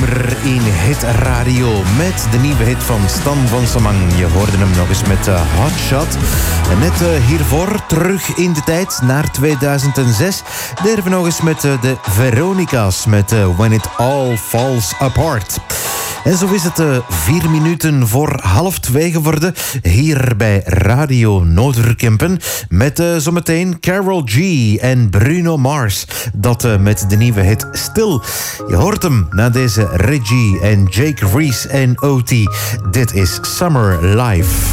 nummer in Hit Radio met de nieuwe hit van Stan van Samang. Je hoorde hem nog eens met Hot Shot. En net hiervoor terug in de tijd naar 2006. Deden we nog eens met de Veronica's met When It All Falls Apart. En zo is het 4 minuten voor 1:30 geworden hier bij Radio Noorderkempen. Met zometeen Carol G en Bruno Mars. Dat met de nieuwe hit Stil. Je hoort hem na deze Reggie en Jake Reese en OT. Dit is Summer Life.